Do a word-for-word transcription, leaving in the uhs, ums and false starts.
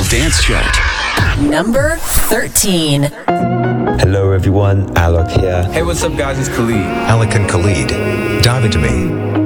Global Dance Chart. Number thirteen. Hello everyone, Alok here. Hey, what's up guys, it's Khalid. Alok and Khalid, Dive Into Me.